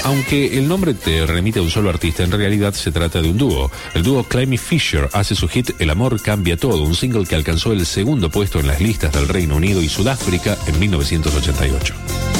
Aunque el nombre te remite a un solo artista, en realidad se trata de un dúo. El dúo Climby Fisher hace su hit El amor cambia todo, un single que alcanzó el segundo puesto en las listas del Reino Unido y Sudáfrica en 1988.